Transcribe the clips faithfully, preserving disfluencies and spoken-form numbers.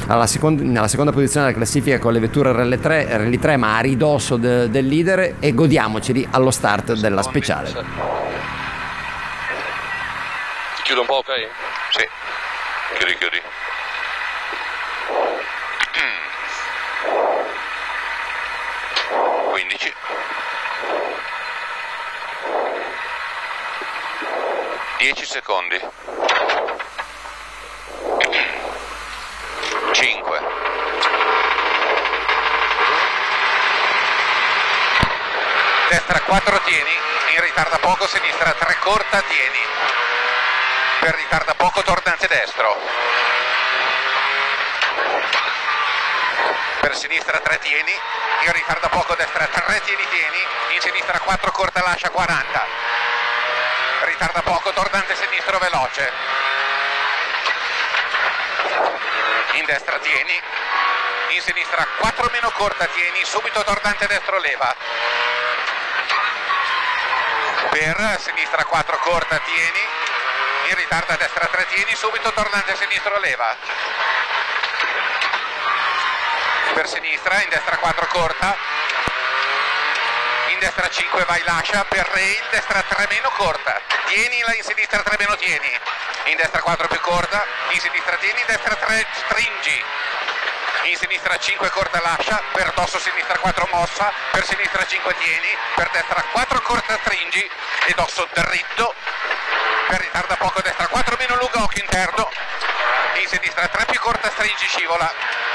alla seconda, nella seconda posizione della classifica con le vetture R L tre, R L tre ma a ridosso de, del leader, e godiamoceli allo start della speciale. Ti chiudo un po', ok? Sì, chiudi chiudi. quindici. dieci secondi. cinque. Destra quattro tieni, in ritarda poco, sinistra tre corta tieni. Per ritarda poco tornante destro. Per sinistra tre tieni, in ritarda poco destra tre tieni tieni, in sinistra quattro corta lascia quaranta. Ritarda poco tornante sinistro veloce. In destra tieni, in sinistra quattro meno corta tieni, subito tornante destro leva. Per sinistra quattro corta tieni, in ritardo a destra tre tieni, subito tornante sinistro leva. Per sinistra, in destra quattro corta, in destra cinque vai lascia, per rail, destra tre meno corta, tieni in sinistra tre meno tieni, in destra quattro più corta, in sinistra tieni, in destra tre stringi. In sinistra cinque corta lascia, per dosso sinistra quattro mossa, per sinistra cinque tieni, per destra quattro corta stringi e dosso dritto, per ritarda poco destra quattro meno lunga occhio interno, in sinistra tre più corta stringi scivola,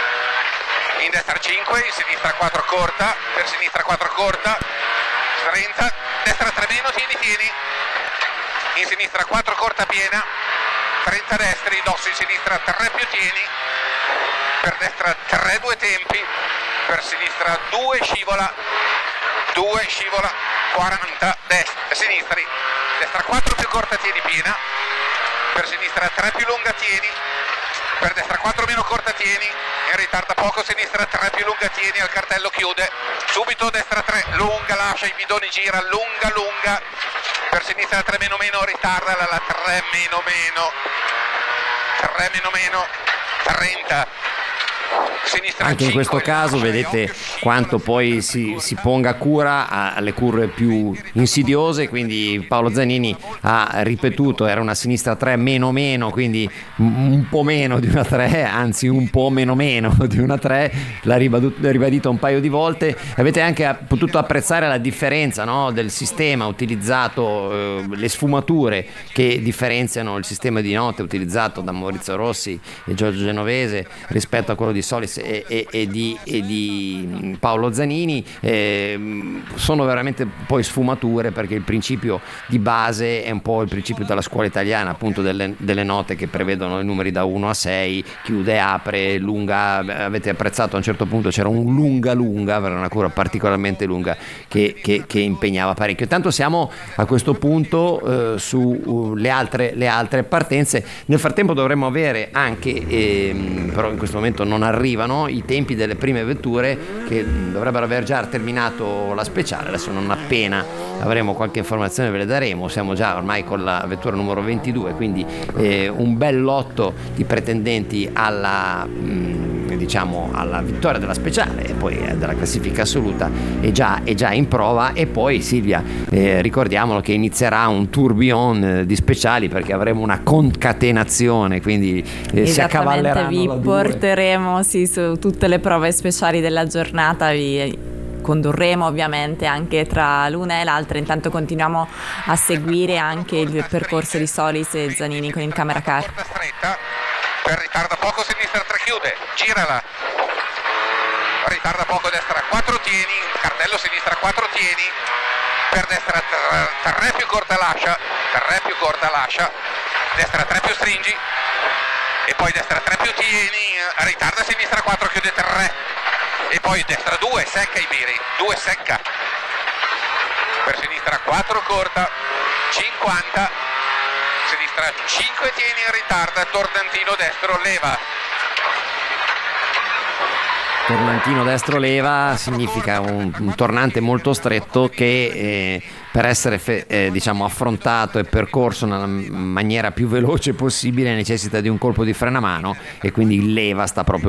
in destra cinque, in sinistra quattro corta, per sinistra quattro corta, trenta, destra tre meno tieni tieni, in sinistra quattro corta piena, trenta destri, dosso in sinistra tre più tieni, per destra tre due tempi, per sinistra due scivola, due scivola, quaranta, destra, sinistri, destra quattro più corta tieni piena, per sinistra tre più lunga tieni, per destra quattro meno corta tieni, in ritarda poco, sinistra tre più lunga tieni, al cartello chiude, subito destra tre, lunga lascia i bidoni, gira, lunga lunga, per sinistra tre meno meno, ritarda la tre meno meno, tre meno meno, trenta. Sinistra Anche in questo cinque, caso vedete quanto poi si, si ponga cura alle curve più insidiose, quindi Paolo Zanini ha ripetuto, era una sinistra tre meno meno, quindi un po' meno di una tre, anzi un po' meno meno di una tre, l'ha ribadito un paio di volte. Avete anche potuto apprezzare la differenza, no, del sistema utilizzato, eh, le sfumature che differenziano il sistema di note utilizzato da Maurizio Rossi e Giorgio Genovese rispetto a quello di Solis e, e, e, di, e di Paolo Zanini. Eh, sono veramente poi sfumature, perché il principio di base è un po' il principio della scuola italiana, appunto delle, delle note che prevedono i numeri da uno a sei, chiude, apre, lunga. Avete apprezzato a un certo punto c'era un lunga lunga, era una curva particolarmente lunga che, che, che impegnava parecchio. Tanto siamo a questo punto eh, sulle altre, le altre partenze. Nel frattempo dovremmo avere anche, ehm, però in questo momento non arrivano i tempi delle prime vetture che dovrebbero aver già terminato la speciale. Adesso non appena avremo qualche informazione ve le daremo. Siamo già ormai con la vettura numero ventidue, quindi eh, un bel lotto di pretendenti alla mh, diciamo alla vittoria della speciale e poi eh, della classifica assoluta è già, è già in prova. E poi Silvia, eh, ricordiamolo che inizierà un tourbillon eh, di speciali, perché avremo una concatenazione, quindi eh, si accavalleranno. Vi porteremo sì, su tutte le prove speciali della giornata, vi condurremo ovviamente anche tra l'una e l'altra. Intanto continuiamo a seguire anche il percorso di Solis e Zanini con il camera car. Stretta, per ritarda poco sinistra tre chiude, girala, ritarda poco destra quattro tieni, cartello sinistra quattro tieni, per destra tre più corta lascia, tre più corta lascia, destra tre più stringi, e poi destra tre più tieni, ritarda sinistra quattro chiude tre, e poi destra due secca i biri, due secca, per sinistra quattro corta, cinquanta, sinistra cinque tieni in ritarda, tornantino destro leva. Tornantino destro leva significa un, un tornante molto stretto che eh, per essere fe, eh, diciamo affrontato e percorso nella maniera più veloce possibile necessita di un colpo di freno a mano, e quindi il leva sta proprio